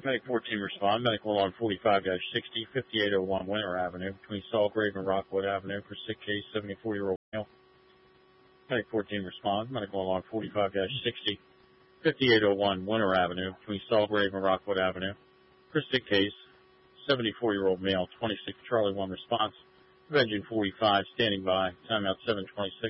Medic 14 respond. Medical alarm 45-60, 5801 Winter Avenue, between Sawgrave and Rockwood Avenue, for sick case, 74-year-old male. Medic 14 respond. Medical alarm 45-60, 5801 Winter Avenue, between Sawgrave and Rockwood Avenue, for sick case, 74-year-old male. 26 Charlie 1 response. Engine 45 standing by. Timeout 726.